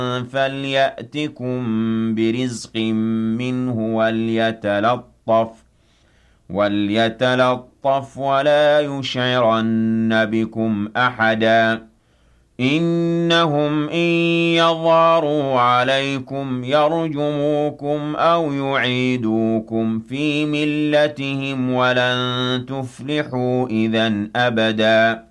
فليأتكم برزق منه وليتلطف ولا يشعرن بكم أحدا إنهم إن يظهروا عليكم يرجموكم أو يعيدوكم في ملتهم ولن تفلحوا إذا أبدا